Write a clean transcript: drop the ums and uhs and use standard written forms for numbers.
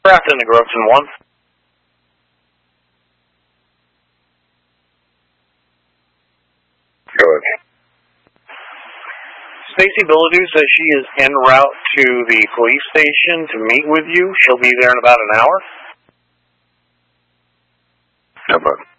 Craft in the Groveton 1. Go ahead. Stacy Bilodeau says she is en route to the police station to meet with you. She'll be there in about an hour. How about